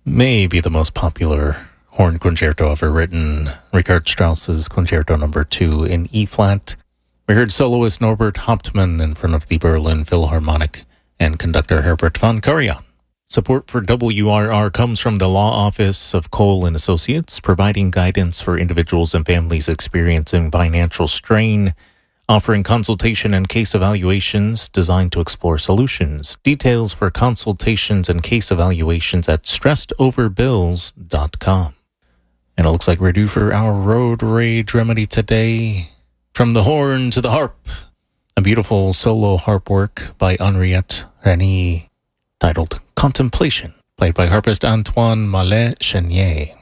may be the most popular horn concerto ever written, Richard Strauss's Concerto No. 2 in E-flat. We heard soloist Norbert Hauptmann in front of the Berlin Philharmonic and conductor Herbert von Karajan. Support for WRR comes from the Law Office of Cole & Associates, providing guidance for individuals and families experiencing financial strain, offering consultation and case evaluations designed to explore solutions. Details for consultations and case evaluations at stressedoverbills.com. And it looks like we're due for our road rage remedy today. From the horn to the harp, a beautiful solo harp work by Henriette Reni titled Contemplation, played by harpist Antoine Mallet-Chenier.